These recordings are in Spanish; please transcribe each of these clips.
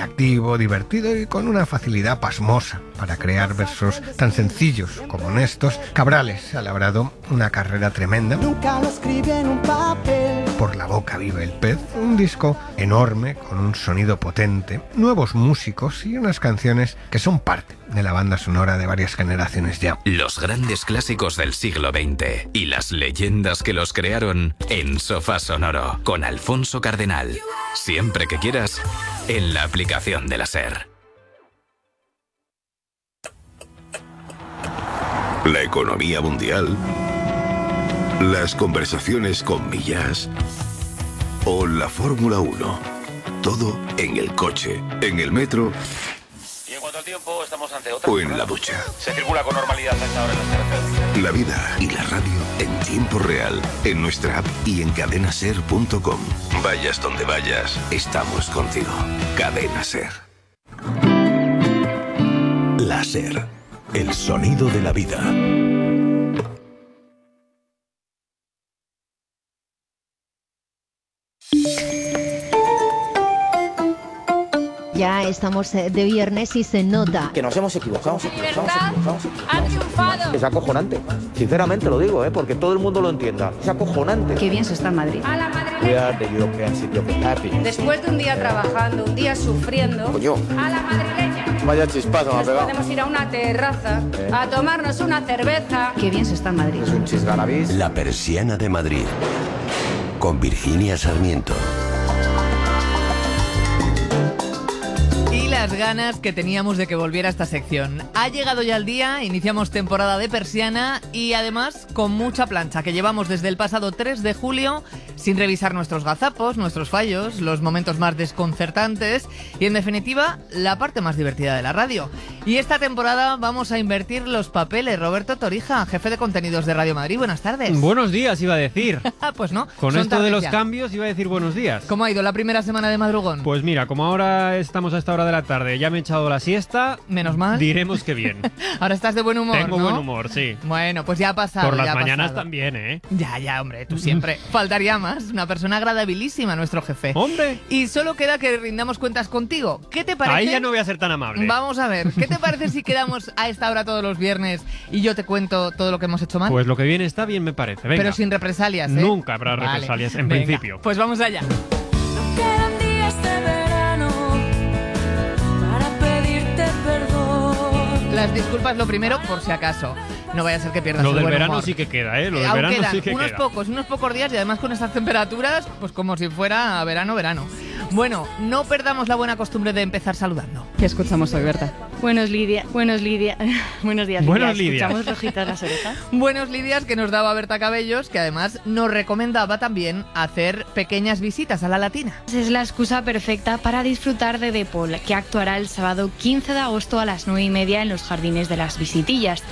atractivo, divertido y con una facilidad pasmosa para crear versos tan sencillos como honestos, Cabrales ha labrado una carrera tremenda. Nunca lo escribí en un papel. Por la boca vive el pez, un disco enorme con un sonido potente, nuevos músicos y unas canciones que son parte de la banda sonora de varias generaciones ya. Los grandes clásicos del siglo XX y las leyendas que los crearon en Sofá Sonoro con Alfonso Cardenal. Siempre que quieras, en la aplicación de la SER. La economía mundial, las conversaciones con Millás o la Fórmula 1. Todo en el coche, en el metro y en cuanto al tiempo estamos ante otra. O en la ducha. Se circula con normalidad a esta hora en las carreteras. La vida y la radio en tiempo real, en nuestra app y en cadenaser.com. Vayas donde vayas, estamos contigo. Cadena Ser. La Ser. El sonido de la vida. Ya estamos de viernes y se nota. Que nos hemos equivocado. Libertad ha triunfado. Es acojonante. Sinceramente lo digo, porque todo el mundo lo entienda. Es acojonante. Qué bien se está en Madrid. A la madrileña. We are the European City of Happiness. Después de un día trabajando, un día sufriendo. Coño. A la madrileña. Vaya chispazo me ha pegado. Podemos ir a una terraza a tomarnos una cerveza. Qué bien se está en Madrid. Es un chisgarabís. La Persiana de Madrid. Con Virginia Sarmiento. Las ganas que teníamos de que volviera esta sección. Ha llegado ya el día, iniciamos temporada de Persiana y además con mucha plancha que llevamos desde el pasado 3 de julio sin revisar nuestros gazapos, nuestros fallos, los momentos más desconcertantes y en definitiva la parte más divertida de la radio. Y esta temporada vamos a invertir los papeles. Roberto Torija, jefe de contenidos de Radio Madrid, buenas tardes. Buenos días iba a decir. Pues no. Con esto de los cambios iba a decir buenos días. ¿Cómo ha ido la primera semana de madrugón? Pues mira, como ahora estamos a esta hora de la tarde, ya me he echado la siesta. Menos mal. Diremos que bien. Ahora estás de buen humor, Tengo ¿no? buen humor, sí. Bueno, pues ya ha pasado. Por las mañanas también, ¿eh? Ya, hombre, tú siempre. Faltaría más. Una persona agradabilísima, nuestro jefe. ¡Hombre! Y solo queda que rindamos cuentas contigo. ¿Qué te parece? Ahí ya no voy a ser tan amable. Vamos a ver, ¿qué te parece si quedamos a esta hora todos los viernes y yo te cuento todo lo que hemos hecho mal? Pues lo que viene está bien, me parece. Venga. Pero sin represalias, ¿eh? Nunca habrá represalias, en principio. Pues vamos allá. Quedan días de verano para pedirte perdón. Las disculpas lo primero, por si acaso. No vaya a ser que pierdas el buen humor. Lo del verano sí que queda, ¿eh? Lo del verano sí que unos queda. Unos pocos días y además con estas temperaturas, pues como si fuera verano. Bueno, no perdamos la buena costumbre de empezar saludando. ¿Qué escuchamos hoy, Berta? Buenos Lidia. Buenos días, Lidia. ¿Escuchamos rojitas las orejas? Buenos Lidias que nos daba Berta Cabellos, que además nos recomendaba también hacer pequeñas visitas a la Latina. Es la excusa perfecta para disfrutar de Depol, que actuará el sábado 15 de agosto a las 9:30 en los jardines de las Visitillas.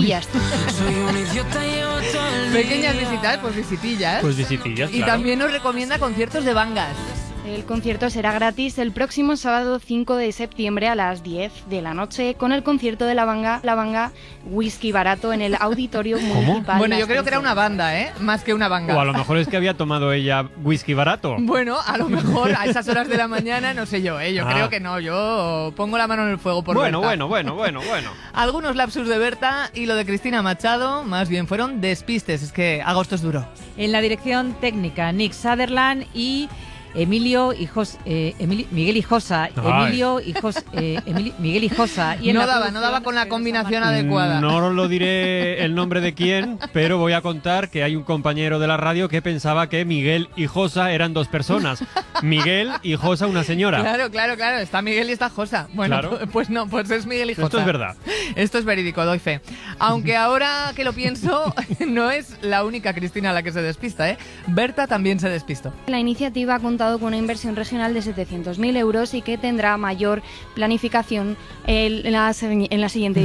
Pequeñas visitas, pues visitillas. Pues visitillas, Y claro. también nos recomienda conciertos de bangas. El concierto será gratis el próximo sábado 5 de septiembre a las 10 de la noche con el concierto de la banga Whisky Barato en el Auditorio Municipal. Bueno, yo creo que era una banda, más que una banga. O a lo mejor es que había tomado ella whisky barato. Bueno, a lo mejor a esas horas de la mañana, no sé yo, yo creo que no, yo pongo la mano en el fuego por Berta. Bueno. Algunos lapsus de Berta y lo de Cristina Machado más bien fueron despistes, es que agosto es duro. En la dirección técnica, Nick Sutherland y Miguel Hijosa. Miguel Hijosa. Y no daba con la combinación adecuada. No lo diré el nombre de quién, pero voy a contar que hay un compañero de la radio que pensaba que Miguel y Josa eran dos personas. Miguel y Josa, una señora. Claro. Está Miguel y está Josa. Bueno, claro. Pues no, pues es Miguel y Josa. Esto es verdad. Esto es verídico, doy fe. Aunque ahora que lo pienso, no es la única Cristina la que se despista, ¿eh? Berta también se despistó. La iniciativa ha contado con una inversión regional de 700.000 euros y que tendrá mayor planificación en la siguiente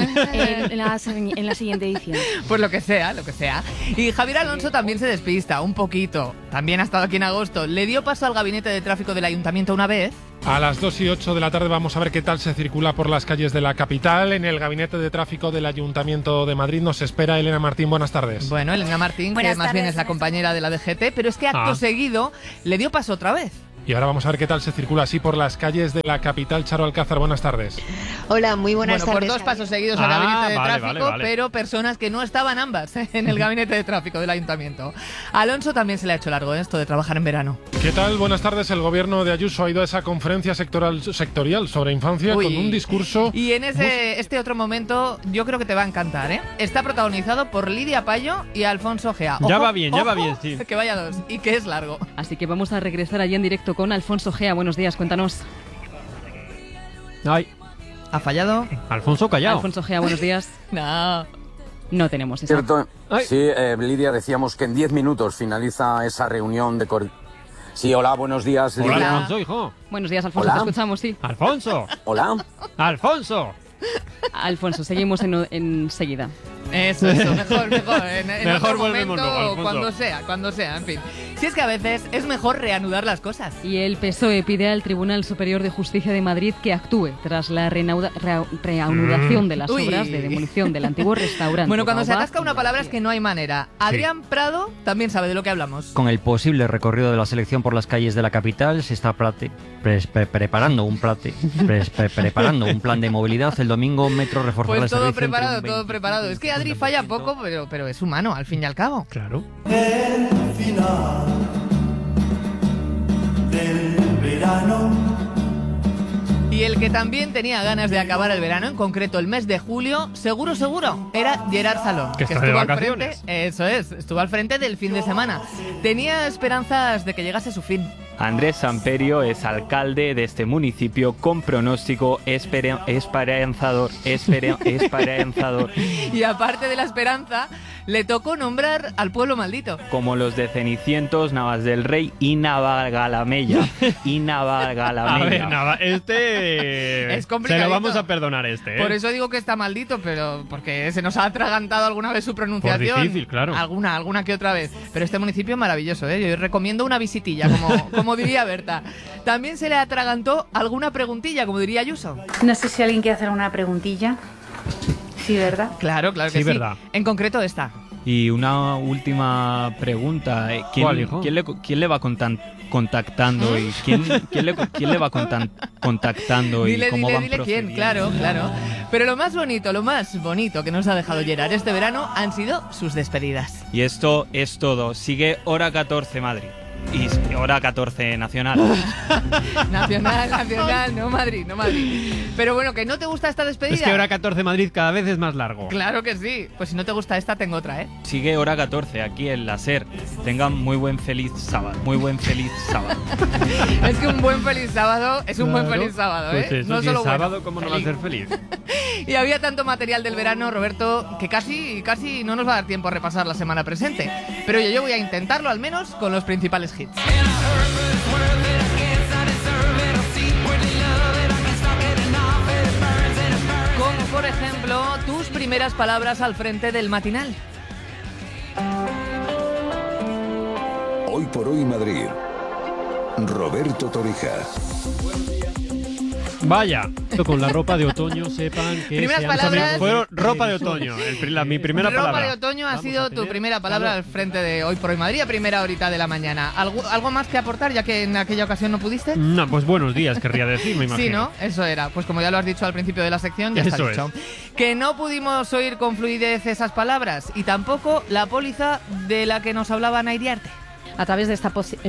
edición. Pues lo que sea. Y Javier Alonso también se despista, un poquito. También ha estado aquí en agosto. Le dio paso al gabinete de tráfico del ayuntamiento una vez. A las 2:08 de la tarde vamos a ver qué tal se circula por las calles de la capital. En el gabinete de tráfico del Ayuntamiento de Madrid nos espera Elena Martín. Buenas tardes. Bueno, Elena Martín, que más bien es la compañera de la DGT, pero es que acto seguido le dio paso otra vez. Y ahora vamos a ver qué tal se circula así por las calles de la capital. Charo Alcázar, buenas tardes. Hola, muy buenas Bueno, tardes. por 2 pasos seguidos al gabinete de tráfico, pero personas que no estaban ambas en el gabinete de tráfico del ayuntamiento. A Alonso también se le ha hecho largo esto de trabajar en verano. ¿Qué tal? Buenas tardes. El gobierno de Ayuso ha ido a esa conferencia sectorial sobre infancia con un discurso... Y en este otro momento yo creo que te va a encantar, ¿eh? Está protagonizado por Lidia Payo y Alfonso Gea. Ya va bien, sí. Que vaya 2 y que es largo. Así que vamos a regresar allí en directo con Alfonso Gea. Buenos días, cuéntanos. Ay. ¿Ha fallado? Alfonso callao. Alfonso Gea, buenos días. No tenemos eso. Cierto. Sí, Lidia, decíamos que en 10 minutos finaliza esa reunión de... Sí, hola, buenos días, Lidia. Hola, Alfonso, hijo. Buenos días, Alfonso, Hola. te escuchamos, sí. Alfonso. Hola. Alfonso. Alfonso, seguimos enseguida. Eso, mejor. En Mejor otro volvemos momento, luego, Alfonso. cuando sea, en fin. Si es que a veces es mejor reanudar las cosas. Y el PSOE pide al Tribunal Superior de Justicia de Madrid que actúe tras la reanudación de las obras de demolición del antiguo restaurante. Bueno, cuando se Baobab. atasca una palabra es que no hay manera. Adrián Prado también sabe de lo que hablamos. Con el posible recorrido de la selección por las calles de la capital, se está preparando un plan de movilidad. El domingo Metro reforzará Pues el todo servicio. todo preparado. Es que Adri falla poco, pero es humano, al fin y al cabo. Claro. El final del verano. Y el que también tenía ganas de acabar el verano, en concreto el mes de julio, seguro, era Gerard Salón. Que está de estuvo al vacaciones. frente, eso es, estuvo al frente del fin de semana. Tenía esperanzas de que llegase a su fin. Andrés Samperio es alcalde de este municipio con pronóstico esperanzador. Y aparte de la esperanza, le tocó nombrar al pueblo maldito. Como los de Cenicientos, Navas del Rey y Navagalamella. A ver, Es se complicadito. lo vamos a perdonar ¿eh? Por eso digo que está maldito, pero porque se nos ha atragantado alguna vez su pronunciación. Por difícil, claro. Alguna que otra vez. Pero este municipio es maravilloso, ¿eh? Yo recomiendo una visitilla, como diría Berta. También se le atragantó alguna preguntilla, como diría Ayuso. No sé si alguien quiere hacer una preguntilla. Sí, ¿verdad? Claro que sí. Verdad. En concreto esta. Y una última pregunta. ¿Cuál, hijo? ¿Quién le va contactando y quién le va contactando y cómo van dile quién, procediendo? claro. Pero lo más bonito que nos ha dejado Gerard este verano han sido sus despedidas. Y esto es todo. Sigue Hora 14 Madrid. Y Hora 14 Nacional. Nacional, no Madrid. Pero bueno, ¿que no te gusta esta despedida? Es que Hora 14 Madrid cada vez es más largo. Claro que sí. Pues si no te gusta esta, tengo otra, ¿eh? Sigue Hora 14 aquí en la SER. Tengan muy buen feliz sábado. Es que un buen feliz sábado es un buen feliz sábado, ¿eh? Pues eso, no si solo es sábado, bueno, ¿cómo no va a ser feliz? Y había tanto material del verano, Roberto, que casi no nos va a dar tiempo a repasar la semana presente. Pero yo voy a intentarlo al menos con los principales hits. Como por ejemplo, tus primeras palabras al frente del matinal. Hoy por hoy Madrid. Roberto Torijas. Vaya, con la ropa de otoño sepan que Primeras palabras. Fueron ropa de otoño, mi primera Ropa palabra. de otoño ha sido tu primera palabra al frente de Hoy por Hoy Madrid a primera horita de la mañana. ¿Algo más que aportar, ya que en aquella ocasión no pudiste? No, pues buenos días, querría decir, me imagino. Sí, ¿no? Eso era. Pues como ya lo has dicho al principio de la sección, ya está Eso dicho. Que no pudimos oír con fluidez esas palabras y tampoco la póliza de la que nos hablaba Nairiarte. A través de esta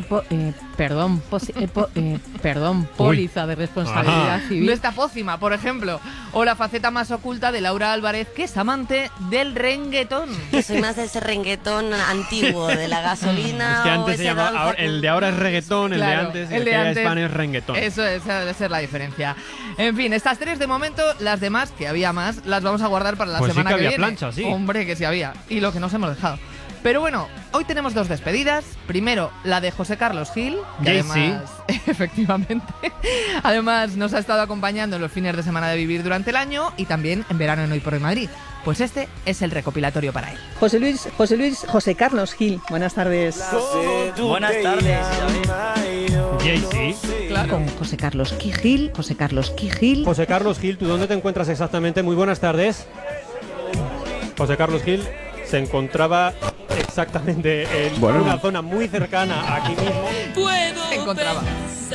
póliza de responsabilidad civil. De esta pócima, por ejemplo. O la faceta más oculta de Laura Álvarez, que es amante del renguetón. Que soy más de ese renguetón antiguo, de la gasolina. Es que antes o se llamaba, el de ahora es reggaetón, Claro, el de antes es renguetón. Eso debe ser la diferencia. En fin, estas tres de momento, las demás, que había más, las vamos a guardar para la Pues semana sí que que había viene. plancha, sí. Hombre, que sí había. Y lo que nos hemos dejado. Pero bueno, hoy tenemos dos despedidas. Primero, la de José Carlos Gil, que además, efectivamente, además nos ha estado acompañando en los fines de semana de Vivir durante el año y también en verano en Hoy por Hoy Madrid. Pues este es el recopilatorio para él. José Carlos Gil, buenas tardes. Buenas tardes. Claro. Con José Carlos Gil. José Carlos Gil, ¿tú dónde te encuentras exactamente? Muy buenas tardes. José Carlos Gil se encontraba exactamente en una zona muy cercana aquí mismo. Se encontraba.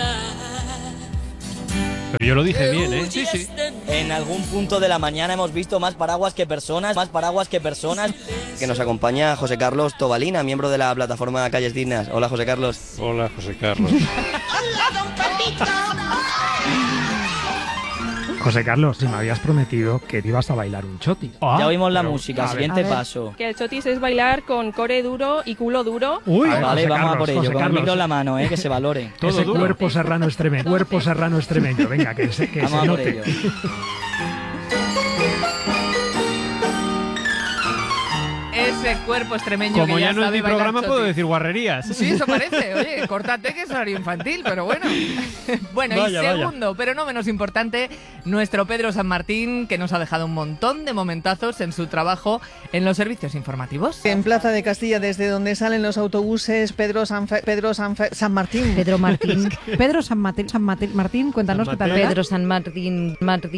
Pero yo lo dije bien, ¿eh? Sí, sí. En algún punto de la mañana hemos visto más paraguas que personas. Que nos acompaña José Carlos Tobalina, miembro de la plataforma Calles Dignas. Hola, José Carlos. Hola, José Carlos. José Carlos, si me habías prometido que te ibas a bailar un chotis. Ya oímos la música, siguiente paso. Que el chotis es bailar con core duro y culo duro. Uy, vale, José vamos Carlos, a por ello, José con el Carlos. micro en la mano, que se valore. Ese cuerpo serrano es tremendo. Cuerpo serrano es tremendo. Venga, que se Vamos a por note. ello. Ese cuerpo extremeño Como que ya no es sabe mi bailar programa, puedo chotis. decir guarrerías. Sí, eso parece. Oye, córtate que es horario infantil, pero bueno. Bueno, Vaya, y vaya. segundo, pero no menos importante, nuestro Pedro San Martín, que nos ha dejado un montón de momentazos en su trabajo en los servicios informativos. En Plaza de Castilla, desde donde salen los autobuses, San Martín. Pedro Martín. Pedro San Martín, cuéntanos qué tal. Pedro San Martín.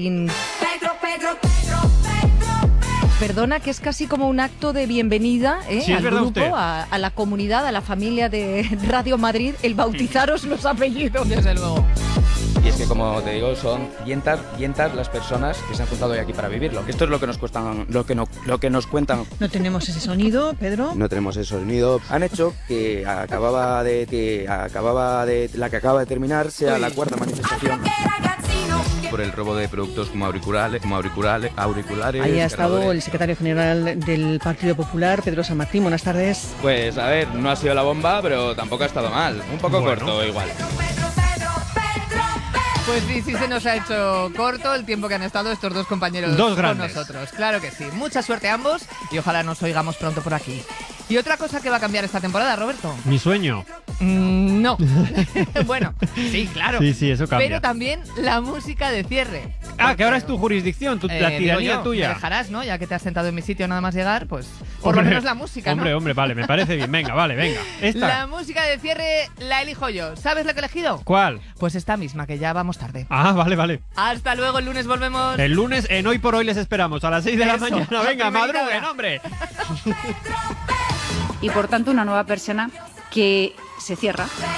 Perdona, que es casi como un acto de bienvenida Sí, es al verdad grupo, usted. a la comunidad, a la familia de Radio Madrid, el bautizaros los apellidos. Desde luego. Y es que, como te digo, son cientos las personas que se han juntado hoy aquí para vivirlo. Esto es lo que nos cuestan, lo que nos cuentan. No tenemos ese sonido, Pedro. No tenemos ese sonido. Han hecho que la que acaba de terminar sea la cuarta manifestación. Por el robo de productos como auriculares. Ahí ha estado el secretario general del Partido Popular, Pedro San Martín. Buenas tardes. Pues a ver, no ha sido la bomba, pero tampoco ha estado mal. Un poco corto igual. Pues sí, se nos ha hecho corto el tiempo que han estado estos dos compañeros Dos con grandes. nosotros. Claro que sí. Mucha suerte a ambos y ojalá nos oigamos pronto por aquí. Y otra cosa que va a cambiar esta temporada, Roberto. Mi sueño. No. Bueno, sí, claro. Sí, eso cambia. Pero también la música de cierre. Ah, que ahora es tu jurisdicción, la Digo tiranía yo, tuya. Me dejarás, ¿no? Ya que te has sentado en mi sitio nada más llegar, pues por lo menos la música, ¿no? Hombre, vale, me parece bien. Venga. Esta. La música de cierre la elijo yo. ¿Sabes lo que he elegido? ¿Cuál? Pues esta misma, que ya vamos tarde. Ah, vale. Hasta luego, el lunes volvemos. El lunes en Hoy por Hoy les esperamos a las 6 de la Eso, mañana. a Venga, primerita madruguen, hora. hombre. Y por tanto una nueva persona que se cierra.